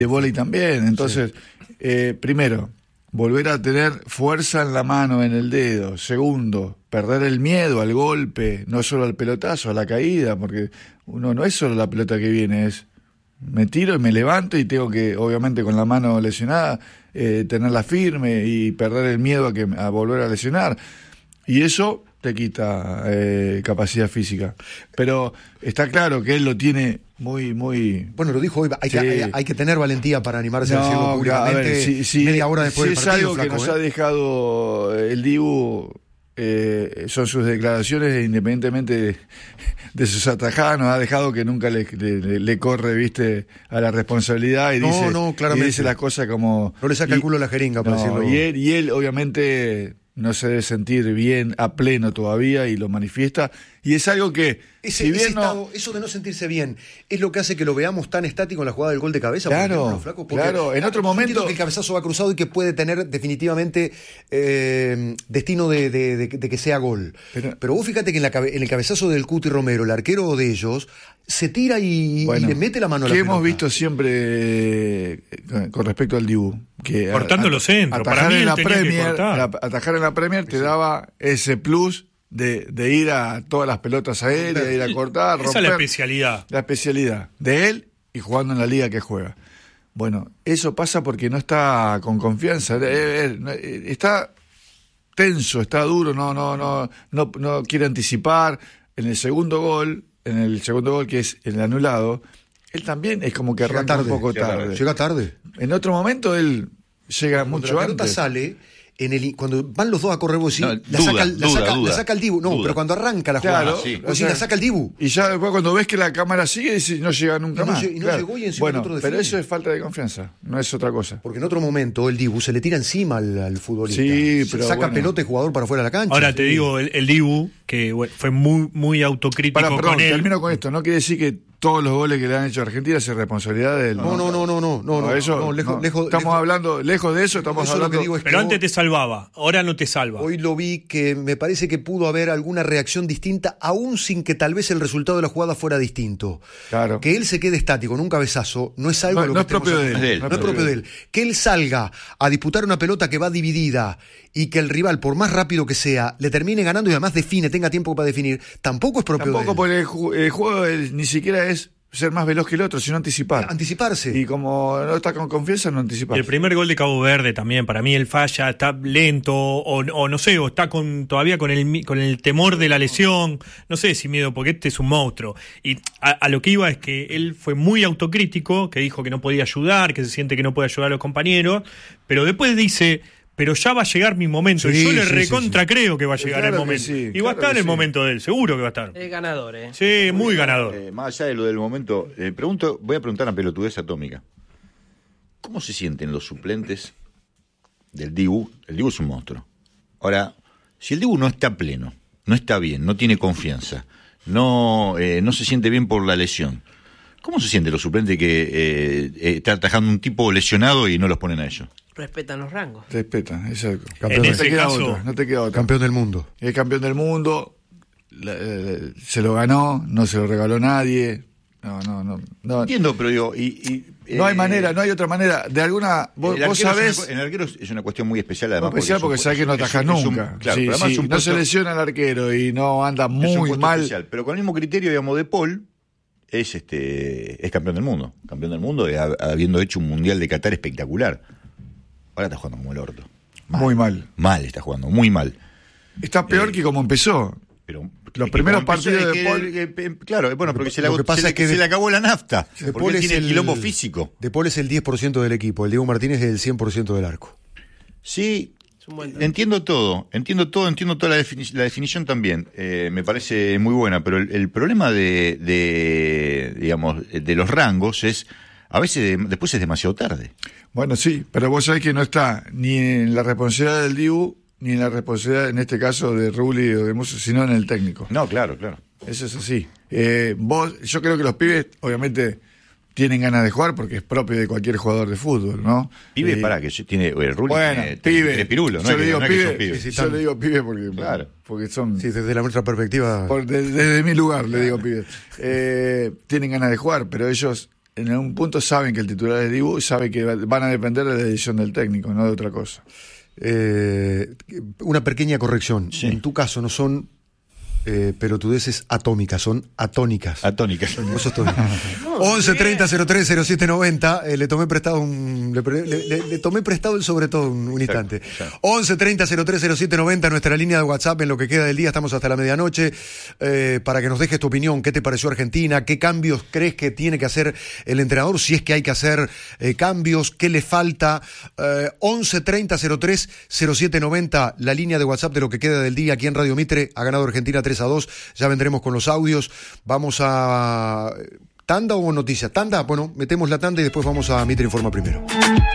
de vóley también. Entonces, primero, volver a tener fuerza en la mano, en el dedo. Segundo, perder el miedo al golpe, no solo al pelotazo, a la caída, porque uno no es solo la pelota que viene, es me tiro y me levanto y tengo que, obviamente con la mano lesionada, tenerla firme y perder el miedo a volver a lesionar. Y eso te quita capacidad física. Pero está claro que él lo tiene muy... Bueno, lo dijo hoy, hay que tener valentía para animarse a decirlo públicamente media hora después del partido. Es algo que nos ha dejado el Dibu, son sus declaraciones, independientemente de sus atajadas, nos ha dejado que nunca le corre, viste, a la responsabilidad y dice las cosas como... No le saca el culo a la jeringa, para decirlo. Y él obviamente no se debe sentir bien a pleno todavía y lo manifiesta, y es algo que eso de no sentirse bien es lo que hace que lo veamos tan estático en la jugada del gol de cabeza. Claro, flaco, claro. En otro momento que el cabezazo va cruzado y que puede tener definitivamente destino de que sea gol. Pero vos fíjate que en el cabezazo del Cuti Romero, el arquero de ellos se tira y le mete la mano a la pelota. Que hemos visto siempre con respecto al Dibu, que cortando los centros. Atajar en la Premier te daba ese plus de ir a todas las pelotas aéreas, ir a cortar, romper. Esa es la especialidad. La especialidad de él y jugando en la liga que juega. Bueno, eso pasa porque no está con confianza, está tenso, está duro, no quiere anticipar. En el segundo gol, que es el anulado, él también es como que arranca un poco tarde. Llega tarde. En otro momento él llega mucho antes. La pelota sale cuando van los dos a correr, vos decís, la saca el Dibu. No, pero cuando arranca la jugada, la saca el Dibu. Y ya después cuando ves que la cámara sigue, decís, no llega nunca más. Y no llegó y encima el otro defiende. Pero eso es falta de confianza, no es otra cosa. Porque en otro momento el Dibu se le tira encima al futbolista. Sí, pero saca pelota y jugador para fuera de la cancha. Ahora te digo, el Dibu, que fue muy autocrítico con él. Termino con esto, no quiere decir que todos los goles que le han hecho a Argentina es responsabilidad de él. No, estamos hablando, lejos de eso, estamos hablando. Pero antes te salvaba, ahora no te salva. Hoy lo vi que me parece que pudo haber alguna reacción distinta, aún sin que tal vez el resultado de la jugada fuera distinto. Claro. Que él se quede estático en un cabezazo no es algo no es propio de él. No es propio de él. Que él salga a disputar una pelota que va dividida y que el rival, por más rápido que sea, le termine ganando y además tenga tiempo para definir, tampoco es propio de él. Tampoco, porque el juego ni siquiera es ser más veloz que el otro, sino anticiparse. Y como no está con confianza, no anticiparse. El primer gol de Cabo Verde también, para mí él falla, está lento, o no sé, o está todavía con el temor de la lesión, no sé si miedo, porque este es un monstruo. Y a lo que iba es que él fue muy autocrítico, que dijo que no podía ayudar, que se siente que no puede ayudar a los compañeros, pero después dice... Pero ya va a llegar mi momento. Y yo le creo que va a llegar el momento. Y va a estar el momento de él, seguro que va a estar. Es ganador, Sí, muy ganador. Más allá de lo del momento, voy a preguntar a pelotudez atómica. ¿Cómo se sienten los suplentes del Dibu? El Dibu es un monstruo. Ahora, si el Dibu no está pleno, no está bien, no tiene confianza, no se siente bien por la lesión, ¿cómo se sienten los suplentes que está atajando un tipo lesionado y no los ponen a ellos? Respetan los rangos. Respetan, exacto. En ese caso, no te queda otra. Campeón del mundo. Es campeón del mundo, se lo ganó, no se lo regaló nadie. No. Entiendo, pero digo... no hay manera, no hay otra manera. De alguna... Vos sabés... El arquero es una cuestión muy especial, además. Muy especial porque sabés que no atajas nunca. Claro, si no se lesiona el arquero y no anda muy mal... Especial, pero con el mismo criterio, digamos, de Paul... Es campeón del mundo. Campeón del mundo, habiendo hecho un mundial de Qatar espectacular. Ahora está jugando como el orto. Muy mal. Mal está jugando, muy mal. Está peor que como empezó. Pero los primeros partidos de Paul... Claro, bueno, porque se le acabó la nafta. Porque tiene el quilombo físico. De Paul es el 10% del equipo. El Diego Martínez es el 100% del arco. Sí, entiendo toda la definición también. Me parece muy buena, pero el problema de los rangos es... A veces después es demasiado tarde. Bueno, sí, pero vos sabés que no está ni en la responsabilidad del Dibu, ni en la responsabilidad, en este caso, de Rulli o de Musso, sino en el técnico. No, claro. Eso es así. Yo creo que los pibes, obviamente, tienen ganas de jugar porque es propio de cualquier jugador de fútbol, ¿no? Pibe, que tiene Rulli tiene pirulo, ¿no? Yo le digo pibe, yo le digo pibe porque, claro. Porque son... Sí, desde nuestra perspectiva... Desde mi lugar le digo pibe. Tienen ganas de jugar, pero ellos... en algún punto saben que el titular es Dibu y sabe que van a depender de la decisión del técnico, no de otra cosa. Una pequeña corrección. Sí. En tu caso no son pelotudeces atómicas, son atónicas. Atónicas. Vos sos tónica. 11 30 03 07 90. Le tomé prestado le tomé prestado el sobre todo un instante. Exacto. 11 30 03 07 90, nuestra línea de WhatsApp en lo que queda del día. Estamos hasta la medianoche para que nos dejes tu opinión. ¿Qué te pareció Argentina? ¿Qué cambios crees que tiene que hacer el entrenador? Si es que hay que hacer cambios, ¿qué le falta? 11 30 03 07 90, la línea de WhatsApp de lo que queda del día aquí en Radio Mitre. Ha ganado Argentina 3-2. Ya vendremos con los audios. Vamos a... ¿Tanda o noticias? ¿Tanda? Bueno, metemos la tanda y después vamos a Mitre Informa primero.